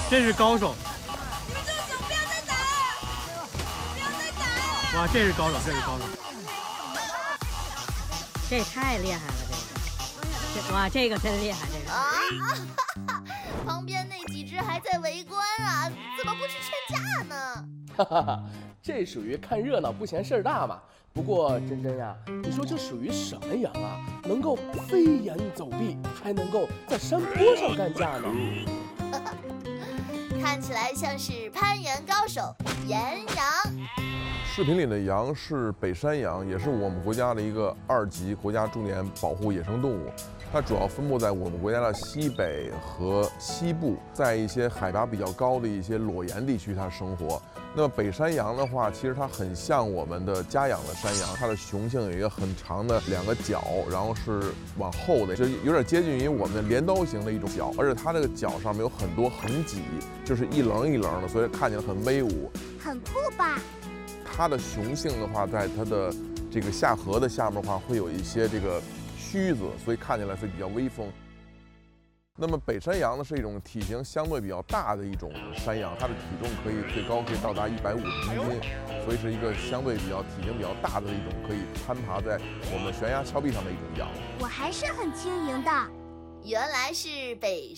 这是高手。 你们这个手不要再打了，不要再打了！ 哇，这是高手，这是高手。 这太厉害了，哇，这个真厉害，这个啊！旁边那几只还在围观啊，怎么不去劝架呢？ 哈哈哈，这属于看热闹不嫌事儿大嘛。不过真真呀，你说这属于什么羊啊？能够飞檐走壁，还能够在山坡上干架呢？ 看起来像是攀岩高手岩羊。 视频里的羊是北山羊，也是我们国家的一个2级国家重点保护野生动物。它主要分布在我们国家的西北和西部，在一些海拔比较高的一些裸岩地区它生活。那么北山羊的话，其实它很像我们的家养的山羊，它的雄性有一个很长的2个角，然后是往后的，就有点接近于我们的镰刀形的一种角，而且它这个角上面有很多横脊，就是一棱一棱的，所以看起来很威武， 很酷吧？ 它的雄性的话，在它的这个下颌的下面的话，会有一些这个须子，所以看起来会比较威风。那么北山羊呢，是一种体型相对比较大的一种山羊，它的体重最高可以到达150公斤，所以是一个相对体型比较大的一种可以攀爬在我们悬崖峭壁上的一种羊。 我还是很轻盈的，原来是北